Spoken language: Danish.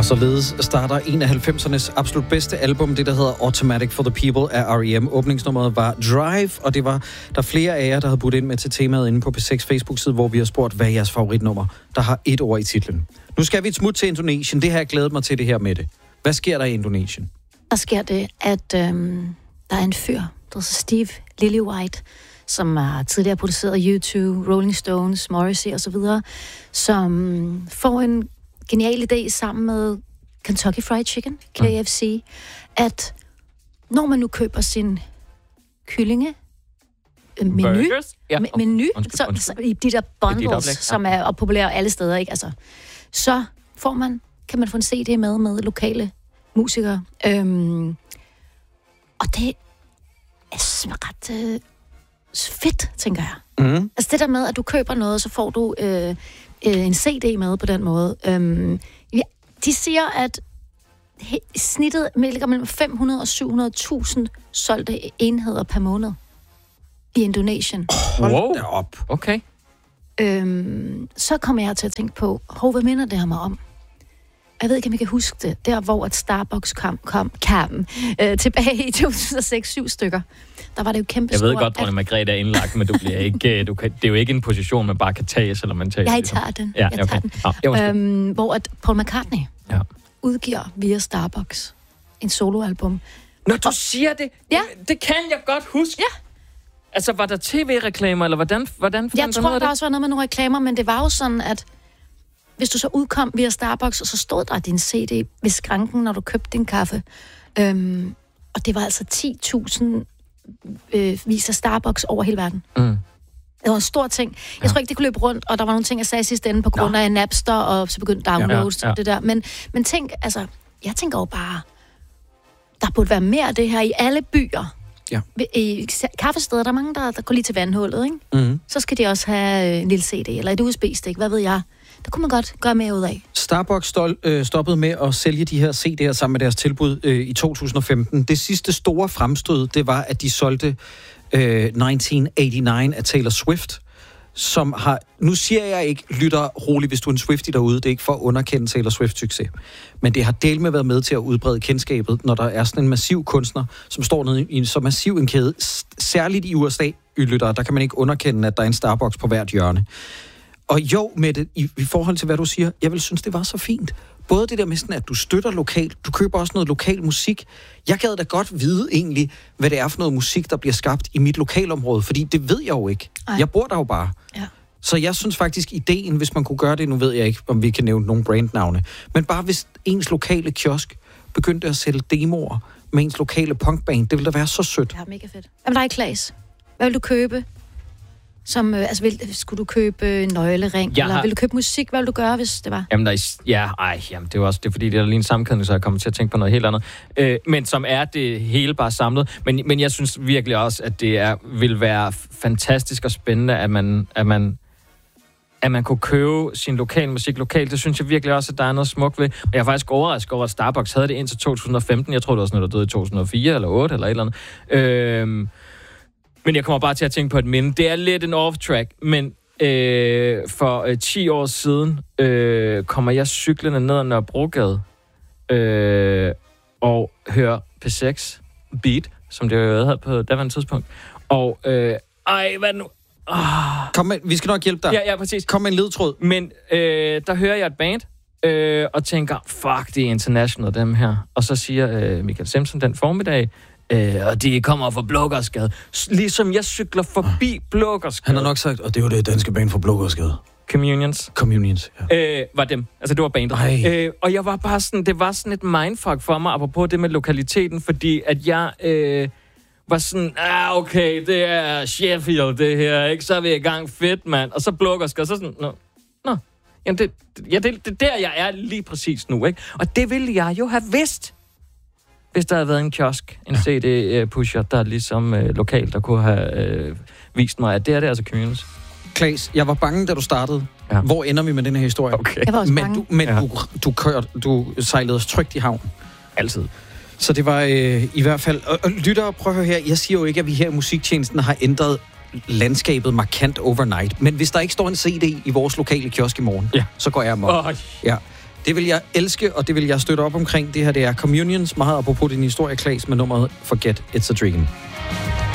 således starter en af 90'ernes absolut bedste album, det der hedder Automatic for the People af R.E.M. Åbningsnummeret var Drive, og det var der flere af jer, der havde budt ind med til temaet inde på P6 Facebook-side, hvor vi har spurgt, hvad er jeres favoritnummer, der har et ord i titlen. Nu skal vi et smut til Indonesien. Det har jeg glædet mig til det her med det. Hvad sker der i Indonesien? Der sker det, at der er en fyr, der hedder Steve Lillywhite, som har tidligere produceret U2, Rolling Stones, Morrissey osv., som får en genial idé sammen med Kentucky Fried Chicken, KFC, at når man nu køber sin kyllinge menu, så i de der bundles, som er populære alle steder, ikke? Altså, så kan man få en CD med lokale musikere. Og det er ret fedt, tænker jeg. Mm. Altså det der med, at du køber noget, så får du en CD med på den måde. De siger, at snittet ligger mellem 500 og 700.000 solgte enheder per måned i Indonesien. Hold da op. Okay. Så kommer jeg til at tænke på, hvad minder det her mig om? Jeg ved ikke, om I kan huske det. Der, hvor at Starbucks kom tilbage i 2006-7 stykker. Der var det jo kæmpe stort. Jeg ved godt, dronning Margrethe er indlagt, men du bliver ikke, det er jo ikke en position, man bare kan tage, selvom man tager. Jeg tager den. Jeg tager den. Hvor at Paul McCartney udgiver via Starbucks en soloalbum. Når du siger det, det kan jeg godt huske. Ja. Altså, var der tv-reklamer, eller hvordan jeg tror, der også var noget med nogle reklamer, men det var jo sådan, at hvis du så udkom via Starbucks, så stod der din CD ved skranken, når du købte din kaffe. Og det var altså 10.000 vis af Starbucks over hele verden. Mm. Det var en stor ting. Jeg tror ikke, det kunne løbe rundt, og der var nogle ting, jeg sagde sidste ende på grund af Napster, og så begyndte downloads og det der. Men tænk, altså, jeg tænker jo bare, der burde være mere af det her i alle byer. Ja. I kaffesteder, der er mange, der går lige til vandhullet, ikke? Mm. Så skal de også have en lille CD, eller et USB-stik, hvad ved jeg. Det kunne man godt gøre mere ud af. Starbucks stoppede med at sælge de her CD'er sammen med deres tilbud i 2015. Det sidste store fremstød, det var, at de solgte 1989 af Taylor Swift, som har... Nu siger jeg ikke, lytter roligt, hvis du er en Swiftie derude. Det er ikke for at underkende Taylor Swifts succes. Men det har delt med været med til at udbrede kendskabet, når der er sådan en massiv kunstner, som står nede i en så massiv en kæde. Særligt i USA, lyttere, der kan man ikke underkende, at der er en Starbucks på hvert hjørne. Og jo, Mette, i forhold til, hvad du siger, jeg vil synes, det var så fint. Både det der med sådan, at du støtter lokalt, du køber også noget lokal musik. Jeg gad da godt vide egentlig, hvad det er for noget musik, der bliver skabt i mit lokalområde, fordi det ved jeg jo ikke. Ej. Jeg bor der jo bare. Ja. Så jeg synes faktisk, ideen, hvis man kunne gøre det, nu ved jeg ikke, om vi kan nævne nogle brandnavne, men bare hvis ens lokale kiosk begyndte at sælge demoer med ens lokale punkband, det ville da være så sødt. Ja, mega fedt. Jamen, der er Klaas. Hvad vil du købe? Skulle du købe en nøglering, eller vil du købe musik? Hvad vil du gøre, hvis det var? Jamen, det er også det, fordi det er lige en sammenkædning, så jeg kommer til at tænke på noget helt andet. Men som er det hele bare samlet. Men jeg synes virkelig også, at det vil være fantastisk og spændende, at man kunne købe sin lokal musik lokalt. Det synes jeg virkelig også, at der er noget smukt ved. Og jeg er faktisk overrasket over, at Starbucks havde det indtil 2015. Jeg tror, det var sådan noget, der døde i 2004 eller 8 eller et eller andet. Men jeg kommer bare til at tænke på et minde. Det er lidt en off-track, men for 10 år siden kommer jeg cyklende ned ad Nørrebrogade og hører P6 Beat, som det jo havde på daværende tidspunkt. Og hvad nu? Kom med, vi skal nok hjælpe dig. Ja, præcis. Kom med en ledtråd. Men der hører jeg et band, og tænker, fuck, det er international dem her. Og så siger Michael Simpson den formiddag, og de kommer fra Blågårdsgade. Ligesom jeg cykler forbi Blågårdsgade. Han har nok sagt, og det var det danske band fra Blågårdsgade. Communions, ja. Var dem. Altså, det var bandet. Og jeg var bare sådan, det var sådan et mindfuck for mig, apropos det med lokaliteten, fordi at jeg var sådan, okay, det er Sheffield, det her, ikke? Så er vi i gang, fedt, mand. Og så Blågårdsgade, så sådan, nå. Jamen, det er der, jeg er lige præcis nu, ikke? Og det ville jeg jo have vidst, hvis der havde været en kiosk, en CD-pusher, der ligesom lokalt, der kunne have vist mig, at det er altså Communions. Klaas, jeg var bange, da du startede. Ja. Hvor ender vi med den her historie? Okay. Jeg var også bange. Men du sejlede os trygt i havn. Altid. Så det var i hvert fald... Og lytter, prøv at høre her. Jeg siger jo ikke, at vi her i musiktjenesten har ændret landskabet markant overnight. Men hvis der ikke står en CD i vores lokale kiosk i morgen, så går jeg amok. Ja. Det vil jeg elske, og det vil jeg støtte op omkring. Det her, det er Communions, meget apropos din historie, Claes, med nummeret Forget It's a Dream.